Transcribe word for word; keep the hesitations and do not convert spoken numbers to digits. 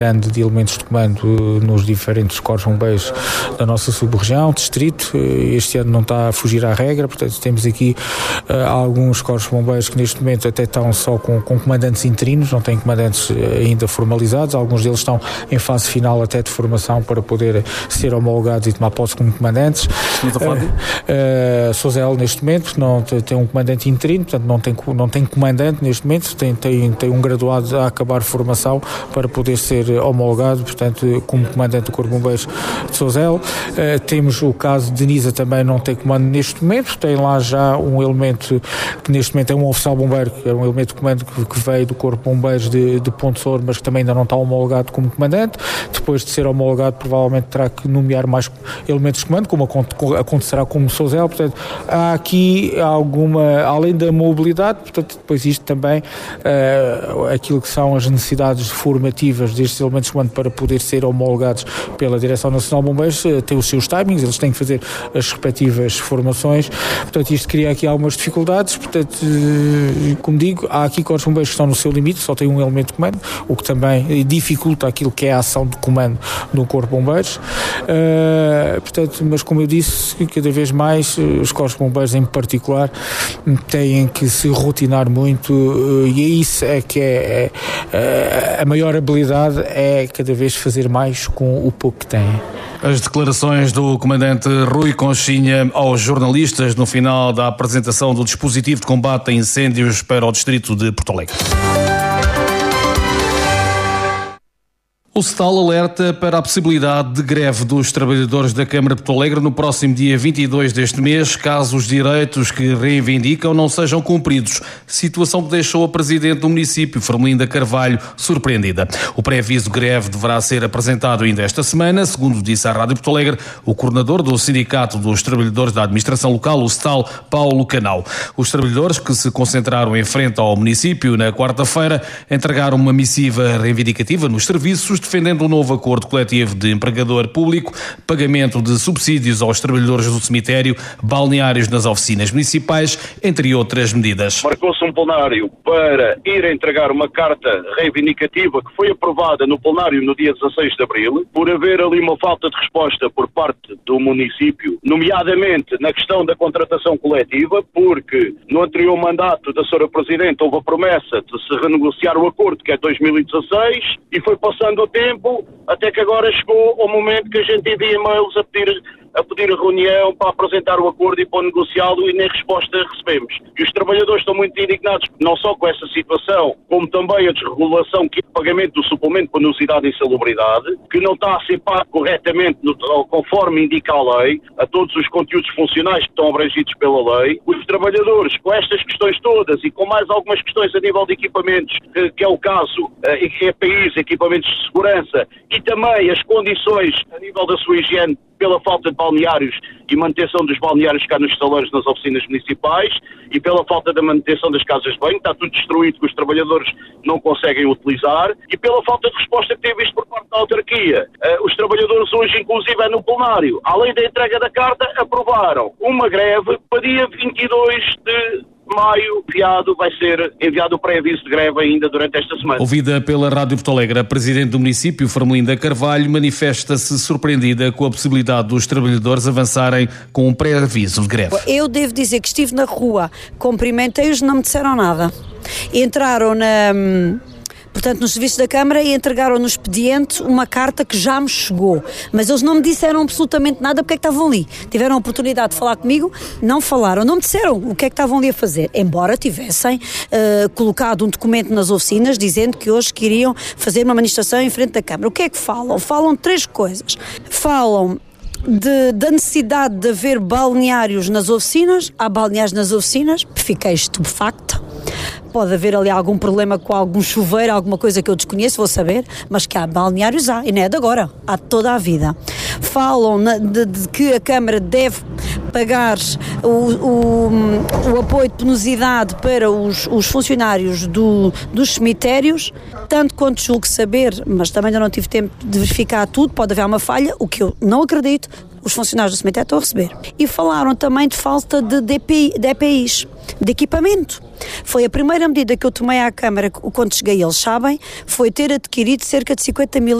grande de elementos de comando nos diferentes corpos bombeiros da nossa sub-região, distrito. Este ano não está a fugir à regra, portanto temos aqui uh, alguns corpos bombeiros que neste momento até estão só com, com comandantes interinos, não têm comandantes ainda formalizados, alguns deles estão em fase final até de formação para poder ser homologados e tomar posse como comandantes. Estamos a falar de... uh, uh, Sozel neste momento não tem um comandante interino, portanto não tem, não tem comandante neste momento, tem, tem, tem um graduado a acabar formação para poder ser homologado, portanto, como comandante do Corpo de Bombeiros de Sozel. Uh, temos o caso de Denisa, também não tem comando neste momento, tem lá já um elemento que neste momento é um oficial bombeiro, que é um elemento de comando que, que veio do Corpo de Bombeiros de, de Ponte Souro, mas que também ainda não está homologado como comandante. Depois de ser homologado, provavelmente terá que nomear mais elementos de comando, como acontecerá como Sozel. Portanto, há aqui alguma, além da mobilidade, portanto, depois isto também, uh, aquilo que são as necessidades formativas destes elementos de comando para poder ser homologados pela Direção Nacional de Bombeiros, uh, tem os seus timings, eles têm que fazer as respectivas formações, portanto isto cria aqui algumas dificuldades, portanto, uh, como digo, há aqui corpos de bombeiros que estão no seu limite, só tem um elemento de comando, o que também dificulta aquilo que é a ação de comando no Corpo de Bombeiros, uh, portanto, mas como eu disse, cada vez mais os corpos de bombeiros em particular têm que se rotinar muito, uh, e é isso é que é, é, é a maior habilidade, é cada vez fazer mais com o pouco que têm. As declarações do comandante Rui Conchinha aos jornalistas no final da apresentação do dispositivo de combate a incêndios para o distrito de Porto Alegre. O SETAL alerta para a possibilidade de greve dos trabalhadores da Câmara de Porto Alegre no próximo dia vinte e dois deste mês, caso os direitos que reivindicam não sejam cumpridos. Situação que deixou a Presidente do município, Fermelinda Carvalho, surpreendida. O pré-aviso de greve deverá ser apresentado ainda esta semana, segundo disse à Rádio Porto Alegre o coordenador do Sindicato dos Trabalhadores da Administração Local, o SETAL, Paulo Canal. Os trabalhadores que se concentraram em frente ao município na quarta-feira entregaram uma missiva reivindicativa nos serviços, defendendo um novo acordo coletivo de empregador público, pagamento de subsídios aos trabalhadores do cemitério, balneários nas oficinas municipais, entre outras medidas. Marcou-se um plenário para ir entregar uma carta reivindicativa que foi aprovada no plenário no dia dezasseis de abril, por haver ali uma falta de resposta por parte do município, nomeadamente na questão da contratação coletiva, porque no anterior mandato da senhora Presidente houve a promessa de se renegociar o acordo, que é dois mil e dezasseis, e foi passando o tempo, até que agora chegou o momento que a gente envia e-mails a pedir, a pedir a reunião para apresentar o acordo e para negociá-lo, e nem resposta recebemos. E os trabalhadores estão muito indignados, não só com essa situação, como também a desregulação, que é o pagamento do suplemento de penosidade e insalubridade, que não está a ser pago corretamente, no, conforme indica a lei, a todos os conteúdos funcionais que estão abrangidos pela lei. Os trabalhadores, com estas questões todas e com mais algumas questões a nível de equipamentos, que, que é o caso, E P Is, equipamentos de segurança, e também as condições a nível da sua higiene pela falta de balneários e manutenção dos balneários cá nos salões nas oficinas municipais, e pela falta da manutenção das casas de banho, está tudo destruído que os trabalhadores não conseguem utilizar, e pela falta de resposta que teve isto por parte da autarquia. Uh, os trabalhadores hoje, inclusive, é no plenário, além da entrega da carta, aprovaram uma greve para dia vinte e dois de maio, enviado, vai ser enviado o pré-aviso de greve ainda durante esta semana. Ouvida pela Rádio Porto Alegre, a Presidente do município, Fermelinda Carvalho, manifesta-se surpreendida com a possibilidade dos trabalhadores avançarem com um pré-aviso de greve. Eu devo dizer que estive na rua, cumprimentei-os, não me disseram nada. Entraram na... Portanto, nos serviços da Câmara, e entregaram no expediente uma carta que já me chegou. Mas eles não me disseram absolutamente nada porque é que estavam ali. Tiveram a oportunidade de falar comigo, não falaram, não me disseram o que é que estavam ali a fazer. Embora tivessem uh, colocado um documento nas oficinas dizendo que hoje queriam fazer uma manifestação em frente da Câmara. O que é que falam? Falam três coisas. Falam De, da necessidade de haver balneários nas oficinas. Há balneários nas oficinas, fiquei estupefacta. Pode haver ali algum problema com algum chuveiro, alguma coisa que eu desconheço, vou saber, mas que há balneários há, e não é de agora, há de toda a vida. Falam na, de, de que a Câmara deve pagar o, o, o apoio de penosidade para os, os funcionários do, dos cemitérios, tanto quanto julgo saber, mas também ainda não tive tempo de verificar tudo, pode haver uma falha, o que eu não acredito. os funcionários do cemitério estão a receber. E falaram também de falta de D P I, de E P Is, de equipamento. Foi a primeira medida que eu tomei à Câmara, quando cheguei, eles sabem, foi ter adquirido cerca de cinquenta mil